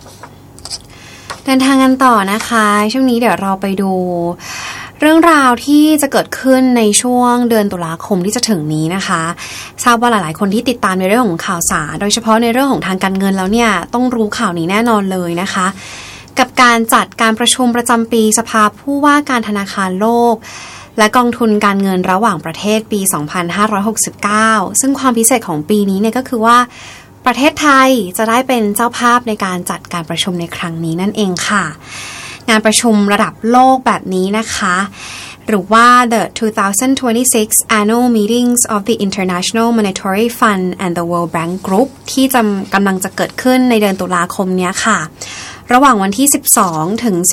เดินทางกันต่อนะคะช่วงนี้เดี๋ยวเราไปดูเรื่องราวที่จะเกิดขึ้นในช่วงเดือนตุลาคมที่จะถึงนี้นะคะทราบว่าหลายๆคนที่ติดตามในเรื่องของข่าวสารโดยเฉพาะในเรื่องของทางการเงินแล้วเนี่ยต้องรู้ข่าวนี้แน่นอนเลยนะคะกับการจัดการประชุมประจำปีสภาผู้ว่าการธนาคารโลกและกองทุนการเงินระหว่างประเทศปี 2569 ซึ่งความพิเศษของปีนี้เนี่ยก็คือว่าประเทศไทยจะได้เป็นเจ้าภาพในการจัดการประชุมในครั้งนี้นั่นเองค่ะงานประชุมระดับโลกแบบนี้นะคะหรือว่า The 2026 Annual Meetings of the International Monetary Fund and the World Bank Group ที่กำลังจะเกิดขึ้นในเดือนตุลาคมนี้ค่ะระหว่างวันที่ 12 ถึง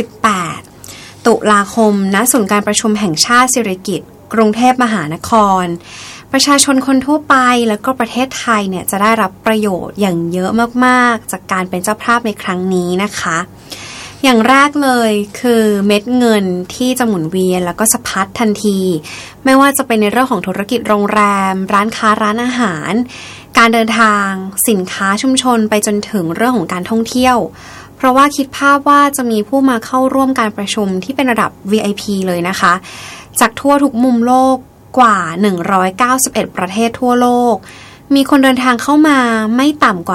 18 ตุลาคมณศูนย์การประชุมแห่งชาติสิริกิติ์กรุงเทพมหานครประชาชนคนทั่วไปแล้วก็ประเทศไทยเนี่ยจะได้รับประโยชน์อย่างเยอะมากๆจากการเป็นเจ้าภาพในครั้งนี้นะคะอย่างแรกเลยคือเม็ดเงินที่จะหมุนเวียนแล้วก็สะพัดทันทีไม่ว่าจะเป็นในเรื่องของธุรกิจโรงแรมร้านค้าร้านอาหารการเดินทางสินค้าชุมชนไปจนถึงเรื่องของการท่องเที่ยวเพราะว่าคิดภาพว่าจะมีผู้มาเข้าร่วมการประชุมที่เป็นระดับ VIP เลยนะคะจากทั่วทุกมุมโลกกว่า191ประเทศทั่วโลกมีคนเดินทางเข้ามาไม่ต่ำกว่า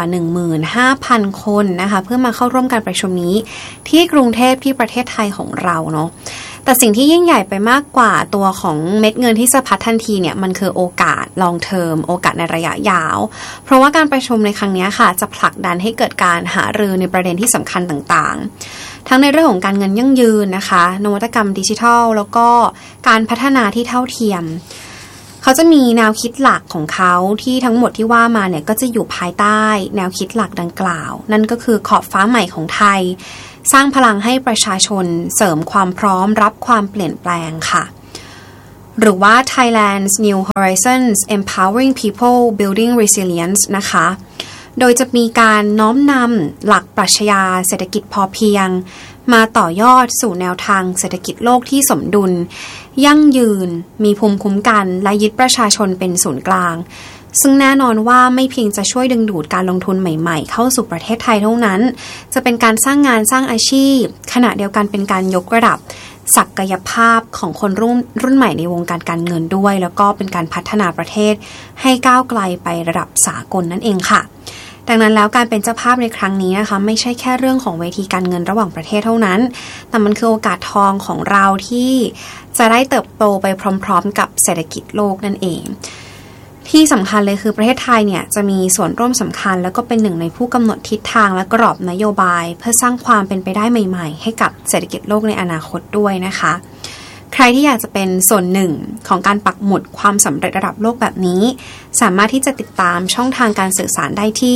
15,000 คนนะคะเพื่อมาเข้าร่วมการประชุมนี้ที่กรุงเทพที่ประเทศไทยของเราเนาะแต่สิ่งที่ยิ่งใหญ่ไปมากกว่าตัวของเม็ดเงินที่สะพัดทันทีเนี่ยมันคือโอกาส long term โอกาสในระยะยาวเพราะว่าการประชุมในครั้งนี้ค่ะจะผลักดันให้เกิดการหารือในประเด็นที่สำคัญต่างๆทั้งในเรื่องของการเงินยั่งยืนนะคะนวัตกรรมดิจิทัลแล้วก็การพัฒนาที่เท่าเทียมเขาจะมีแนวคิดหลักของเขาที่ทั้งหมดที่ว่ามาเนี่ยก็จะอยู่ภายใต้แนวคิดหลักดังกล่าวนั่นก็คือขอบฟ้าใหม่ของไทยสร้างพลังให้ประชาชนเสริมความพร้อมรับความเปลี่ยนแปลงค่ะหรือว่า Thailand's New Horizons Empowering People Building Resilience นะคะโดยจะมีการน้อมนำหลักปรัชญาเศรษฐกิจพอเพียงมาต่อยอดสู่แนวทางเศรษฐกิจโลกที่สมดุลยั่งยืนมีภูมิคุ้มกันและยึดประชาชนเป็นศูนย์กลางซึ่งแน่นอนว่าไม่เพียงจะช่วยดึงดูดการลงทุนใหม่ๆเข้าสู่ประเทศไทยเท่านั้นจะเป็นการสร้างงานสร้างอาชีพขณะเดียวกันเป็นการยกระดับศักยภาพของคนรุ่นใหม่ในวงการการเงินด้วยแล้วก็เป็นการพัฒนาประเทศให้ก้าวไกลไประดับสากลนั่นเองค่ะดังนั้นแล้วการเป็นเจ้าภาพในครั้งนี้นะคะไม่ใช่แค่เรื่องของเวทีการเงินระหว่างประเทศเท่านั้นแต่มันคือโอกาสทองของเราที่จะได้เติบโตไปพร้อมๆกับเศรษฐกิจโลกนั่นเองที่สำคัญเลยคือประเทศไทยเนี่ยจะมีส่วนร่วมสำคัญแล้วก็เป็นหนึ่งในผู้กำหนดทิศทางและกรอบนโยบายเพื่อสร้างความเป็นไปได้ใหม่ๆให้กับเศรษฐกิจโลกในอนาคตด้วยนะคะใครที่อยากจะเป็นส่วนหนึ่งของการปักหมุดความสำเร็จระดับโลกแบบนี้สามารถที่จะติดตามช่องทางการสื่อสารได้ที่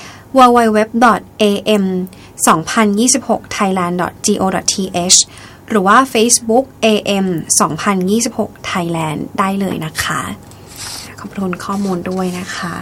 www.am2026thailand.go.th หรือว่า Facebook AM2026 Thailand ได้เลยนะคะขอบคุณข้อมูลด้วยนะคะ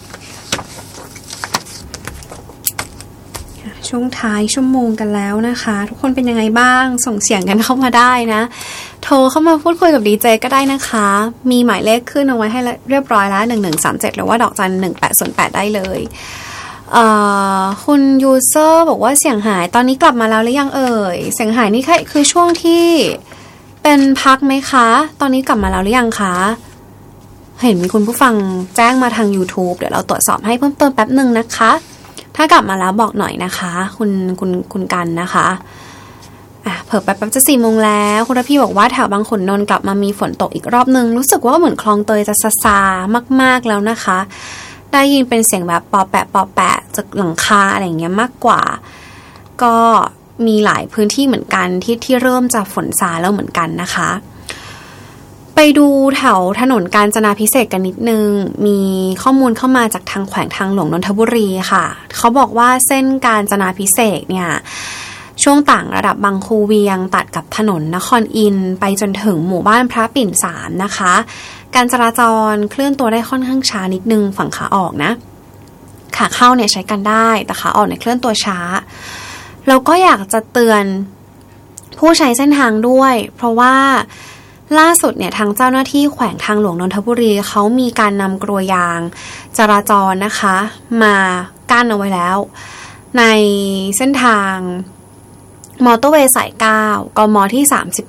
ช่วงท้ายชั่วโมงกันแล้วนะคะทุกคนเป็นยังไงบ้างส่งเสียงกันเข้ามาได้นะโทรเข้ามาพูดคุยกับดีเจก็ได้นะคะมีหมายเลขขึ้นเอาไว้ให้เรียบร้อยแล้ว1137หรือว่าดอกจัน1808ได้เลยคุณยูเซอร์บอกว่าเสียงหายตอนนี้กลับมาแล้วหรือยังเอ่ยเสียงหายนี่คือช่วงที่เป็นพักไหมคะตอนนี้กลับมาแล้วหรือยังคะเห็นมีคุณผู้ฟังแจ้งมาทาง YouTube เดี๋ยวเราตรวจสอบให้เพิ่มเติมแป๊บนึงนะคะถ้ากลับมาแล้วบอกหน่อยนะคะคุณกันนะคะเผื่อแป๊บจะ4 โมงแล้วคุณพี่บอกว่าแถวบางขุนนนท์กลับมามีฝนตกอีกรอบนึงรู้สึกว่าเหมือนคลองเตยจะซามากๆแล้วนะคะได้ยินเป็นเสียงแบบปอแปะจากหลังคาอะไรอย่างเงี้ยมากกว่าก็มีหลายพื้นที่เหมือนกันที่เริ่มจะฝนซาแล้วเหมือนกันนะคะไปดูแถวถนนกาญจนาภิเษกกันนิดนึงมีข้อมูลเข้ามาจากทางแขวงทางหลวงนนทบุรีค่ะเขาบอกว่าเส้นกาญจนาภิเษกเนี่ยช่วงต่างระดับบางคูเวียงตัดกับถนนนครอินทร์ไปจนถึงหมู่บ้านพระปิ่น3นะคะการจราจรเคลื่อนตัวได้ค่อนข้างช้านิดนึงฝั่งขาออกนะขาเข้าเนี่ยใช้กันได้แต่ขาออกเนี่ยเคลื่อนตัวช้าเราก็อยากจะเตือนผู้ใช้เส้นทางด้วยเพราะว่าล่าสุดเนี่ยทางเจ้าหน้าที่แขวงทางหลวงนนทบุรีเขามีการนำกลวยยางจราจรนะคะมากั้นเอาไว้แล้วในเส้นทางมอเตอร์เวย์สาย9กมที่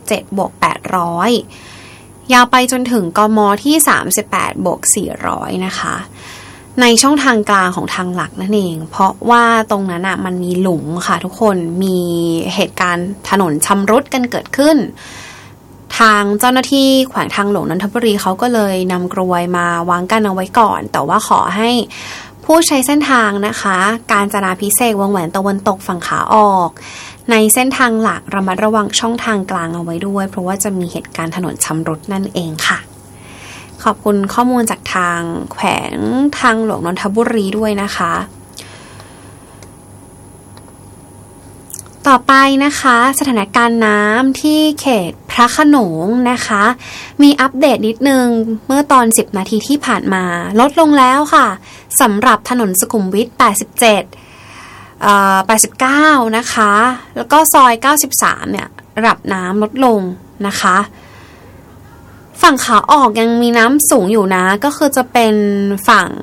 37+800ยาวไปจนถึงกมที่38+400นะคะในช่องทางกลางของทางหลักนั่นเองเพราะว่าตรงนั้นมันมีหลุมค่ะทุกคนมีเหตุการณ์ถนนชำรุดกันเกิดขึ้นทางเจ้าหน้าที่แขวงทางหลวงนนทบุรีเขาก็เลยนำกรวยมาวางกั้นเอาไว้ก่อนแต่ว่าขอให้ผู้ใช้เส้นทางนะคะกาญจนาภิเษกวงแหวนตะวันตกฝั่งขาออกในเส้นทางหลักระมัดระวังช่องทางกลางเอาไว้ด้วยเพราะว่าจะมีเหตุการณ์ถนนชำรุดนั่นเองค่ะขอบคุณข้อมูลจากทางแขวงทางหลวงนนทบุรีด้วยนะคะต่อไปนะคะสถานการณ์น้ำที่เขตพระโขนงนะคะมีอัปเดตนิดนึงเมื่อตอน10นาทีที่ผ่านมาลดลงแล้วค่ะสำหรับถนนสุขุมวิท87 89นะคะแล้วก็ซอย93เนี่ยระดับน้ำลดลงนะคะฝั่งขาออกยังมีน้ำสูงอยู่นะก็คือจะเป็นฝั่ง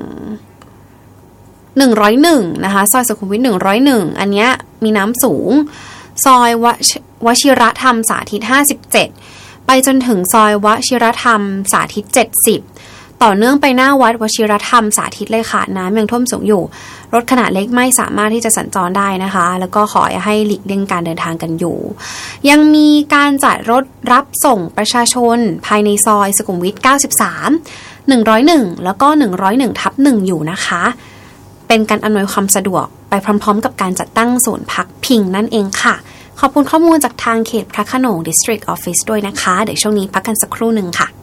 101นะคะซอยสุขุมวิท101อันเนี้ยมีน้ำสูงซอยวชิรธรรมสาธิต57ไปจนถึงซอยวชิรธรรมสาธิต70ต่อเนื่องไปหน้าวัดวชิรธรรมสาธิตเลยค่ะน้ำยังท่วมสูงอยู่รถขนาดเล็กไม่สามารถที่จะสัญจรได้นะคะแล้วก็ขอให้หลีกเลี่ยงการเดินทางกันอยู่ยังมีการจัดรถรับส่งประชาชนภายในซอยสุขุมวิท93 101แล้วก็101/1อยู่นะคะเป็นการอำนวยความสะดวกไปพร้อมๆกับการจัดตั้งศูนย์พักพิงนั่นเองค่ะขอบคุณข้อมูลจากทางเขตพระโขนง District Office ด้วยนะคะเดี๋ยวช่วงนี้พักกันสักครู่หนึ่งค่ะ